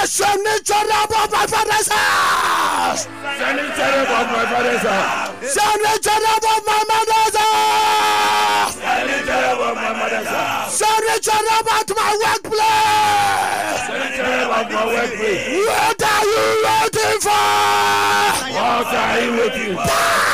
Sanitary about my father's house. Sanitary about my father's house. Sanitary about my mother's house. Sanitary about my mother's house. Sanitary about my workplace. Sanitary about my workplace. What are you waiting for? What are you waiting for?